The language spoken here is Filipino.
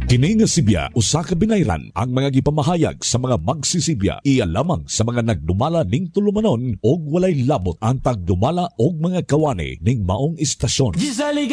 Kini nga sibya usa ka binayran ang mga gipamahayag sa mga magsisibya iya lamang sa mga nagdumala ning tulumanon og walay labot ang tagdumala og mga kawani ning maong istasyon.